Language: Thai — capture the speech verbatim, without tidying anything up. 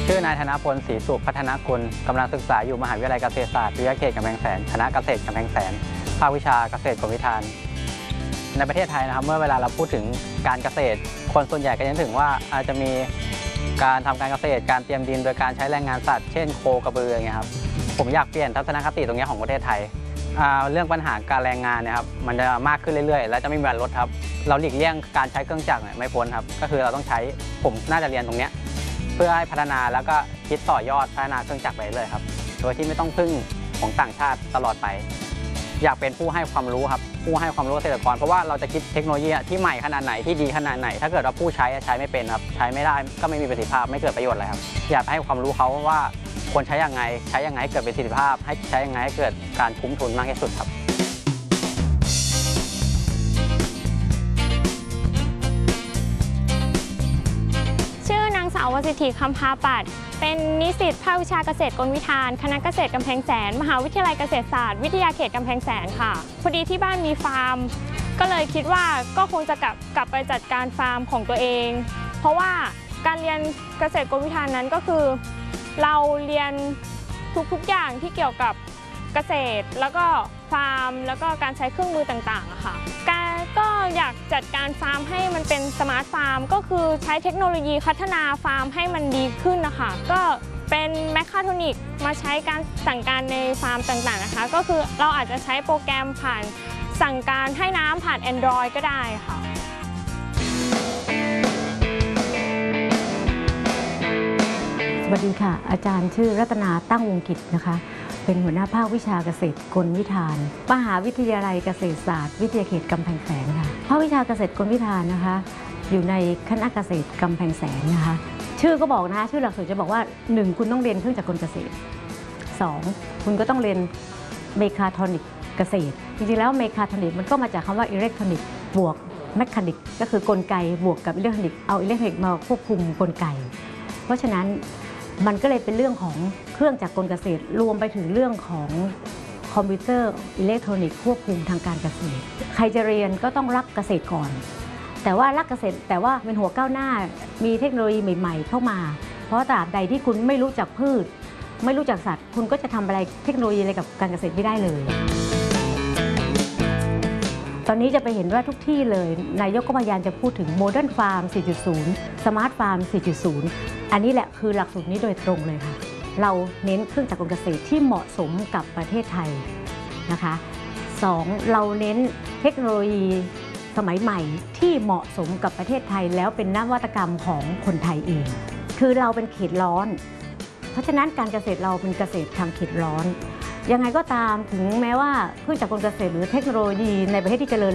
ชื่อนายธนพล ศรีสุขพัฒนกุลกำลังศึกษาอยู่มหาวิทยาลัยเกษตรศาสตร์วิทยาเขตกำแพงแสนคณะเกษตรกำแพงแสนภาควิชาเกษตรกรมวิธานในประเทศไทยนะครับเมื่อเวลาเราพูดถึงการเกษตรคนส่วนใหญ่ก็จะนึกถึงว่าอาจจะมีการทำการเกษตรการเตรียมดินโดยการใช้แรงงานสัตว์เช่นโคกระบืออย่างเงี้ยครับผมอยากเปลี่ยนทัศนคติตรงนี้ของประเทศไทยเรื่องปัญหาการแรงงานเนี่ยครับมันจะมากขึ้นเรื่อยๆและจะไม่มีวันลดครับเราหลีกเลี่ยงการใช้เครื่องจักรไม่พ้นครับก็คือเราต้องใช้ผมน่าจะเรียนตรงนี้เพื่อให้พัฒนาแล้วก็คิดต่อยอดพัฒนาเครื่องจักรไปเลยครับโดยที่ไม่ต้องพึ่งของต่างชาติตลอดไปอยากเป็นผู้ให้ความรู้ครับผู้ให้ความรู้เกษตรกรเพราะว่าเราจะคิดเทคโนโลยีที่ใหม่ขนาดไหนที่ดีขนาดไหนถ้าเกิดว่าผู้ใช้ใช้ไม่เป็นครับใช้ไม่ได้ก็ไม่มีประสิทธิภาพไม่เกิดประโยชน์อะไรครับอยากให้ความรู้เขาว่าควรใช้อย่างไงใช้อย่างไงให้เกิดประสิทธิภาพให้ใช้อย่างไงให้เกิดการคุ้มทุนมากที่สุดครับชื่อนางสาววสิทธิคำพาปัดเป็นนิสิตภาควิชาเกษตรกลวิธานคณะเกษตรกำแพงแสนมหาวิทยาลัยเกษตรศาสตร์วิทยาเขตกำแพงแสนค่ะพอดีที่บ้านมีฟาร์มก็เลยคิดว่าก็คงจะกลับกลับไปจัดการฟาร์มของตัวเองเพราะว่าการเรียนเกษตรกลวิธานนั้นก็คือเราเรียนทุกๆอย่างที่เกี่ยวกับเกษตรแล้วก็ฟาร์มแล้วก็การใช้เครื่องมือต่างๆอะค่ะการก็อยากจัดการฟาร์มให้มันเป็นสมาร์ทฟาร์มก็คือใช้เทคโนโลยีพัฒนาฟาร์มให้มันดีขึ้นนะคะก็เป็นแมคคาทรอนิกมาใช้การสั่งการในฟาร์มต่างๆนะคะก็คือเราอาจจะใช้โปรแกรมผ่านสั่งการให้น้ำผ่าน Android ก็ได้ค่ะสวัสดีค่ะอาจารย์ชื่อรัตนาตั้งวงกิจนะคะเป็นหัวหน้าภาควิชาเกษตรกลวิธานมหาวิทยาลัยเกษตรศาสตร์วิทยาเขตกำแพงแสนค่ะภาควิชาเกษตรกลวิธานนะคะอยู่ในคณะเกษตรกำแพงแสนนะคะชื่อก็บอกนะชื่อหลักสูตรจะบอกว่าหนึ่งคุณต้องเรียนเครื่องจักรกลเกษตรสองคุณก็ต้องเรียนเมคาทรอนิกเกษตรจริงๆแล้วเมคาทรอนิกมันก็มาจากคำว่าอิเล็กทรอนิกส์บวกแมคานิกก็คือกลไกบวกกับอิเล็กทรอนิกส์เอาอิเล็กทรอนิกส์มาควบคุมกลไกเพราะฉะนั้นมันก็เลยเป็นเรื่องของเครื่องจักรกลเกษตรรวมไปถึงเรื่องของคอมพิวเตอร์อิเล็กทรอนิกส์ควบคุมทางการเกษตรใครจะเรียนก็ต้องรักเกษตรก่อนแต่ว่ารักเกษตรแต่ว่าเป็นหัวก้าวหน้ามีเทคโนโลยีใหม่ๆเข้ามาเพราะตราบใดที่คุณไม่รู้จักพืชไม่รู้จักสัตว์คุณก็จะทำอะไรเทคโนโลยีอะไรกับการเกษตรไม่ได้เลยตอนนี้จะไปเห็นว่าทุกที่เลยนายกก็พยายามจะพูดถึง Modern Farm สี่จุดศูนย์ Smart Farm สี่จุดศูนย์ อันนี้แหละคือหลักสูตรนี้โดยตรงเลยค่ะเราเน้นเครื่องจักรกลเกษตรที่เหมาะสมกับประเทศไทยนะคะสองเราเน้นเทคโนโลยีสมัยใหม่ที่เหมาะสมกับประเทศไทยแล้วเป็นนวัตกรรมของคนไทยเองคือเราเป็นเขตร้อนเพราะฉะนั้นการเกษตรเราเป็นเกษตรทางเขตร้อนยังไงก็ตามถึงแม้ว่าเครื่องจักรกลเกษตรหรือเทคโนโลยีในประเทศที่เจริญ